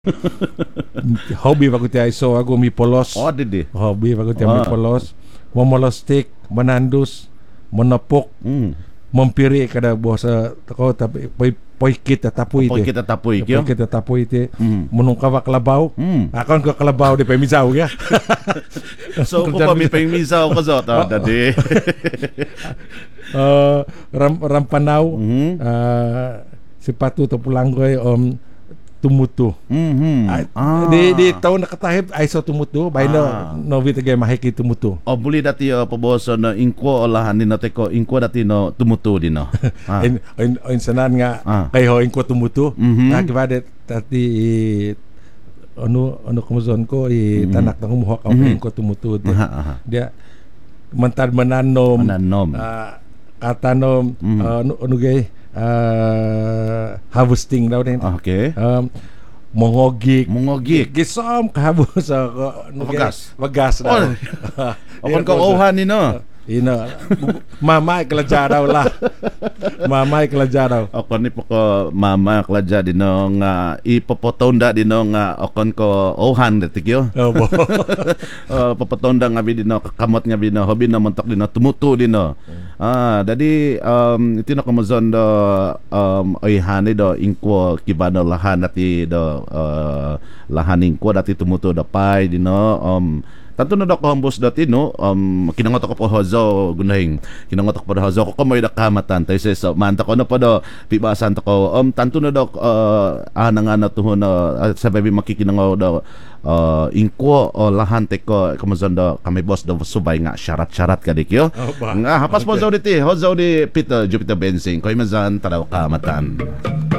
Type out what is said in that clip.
Hobby bago tayo so ako mi polos. Oh, didi. Hobby bago tayo mi polos. Momolostik, manandus, monapok, mampiri kada bosa tako tapi poy kita tapoy ite. Poy kita tapoy kyo. Poy kita tapoy ite. Munong kawak kalabaw. Akon ko kalabaw di pa misaw ya. So ko pa mi pangmisaw ko so dadi. Rampanaw. Si Patu to Pulanggoy tumuto. Di taon nakatahip ay so tumuto bay no vitagay mahiki tumuto. O buli dati paboso na ingko olahan ni nate ko ingko dati no tumuto din no. In sanan nga kay ho ingko tumuto. Nakibade tati ano kumuzon ko tanak na kumuha ka ingko tumuto. Dia mantad mananom. Katanom ano gay harvesting daw din. Okay. Mongogik. Gisom kahabos wagas daw. Okon ko ohan ni no. Ina mama kelajaraw lah. Mama kelajaraw. Okon ni po ko mama kelaja di no nga ipopotonda di no nga okon ko ohan detikyo. Obo. Popotonda nga bi di no kamot nga bi no hobi na montok di no tumuto di no. Dadi iti no kamazon do oy hani do ingko kibano lahan dati do lahan ingko dati tumuto do pai di no tanto na dako hambos dati no kinangot ako po hozo gunahing kinangot ako po hozo ko moy da kamatan tay so manta ko na po do pibasan to ko tanto na dok anang ana to no sa baby makikinango do ingko o lahan te ko kamazon do kami boss do subay nga syarat-syarat kadikyo nga hapas po zo diti hozo di Peter Jupiter Bensing koy mazan taraw kamatan.